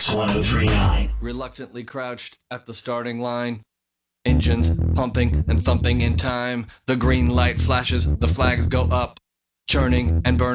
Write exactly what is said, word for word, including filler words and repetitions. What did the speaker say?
X one oh three point nine. Reluctantly crouched at the starting line. Engines pumping and thumping in time. The green light flashes, the flags go up. Churning and burning.